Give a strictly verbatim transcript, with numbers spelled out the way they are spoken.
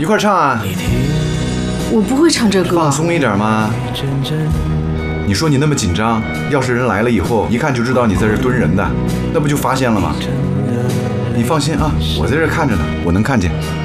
一块唱啊！ 我不会唱这歌。 放松一点嘛。你说你那么紧张，要是人来了以后，一看就知道你在这蹲人的，那不就发现了吗？你放心啊，我在这看着呢，我能看见。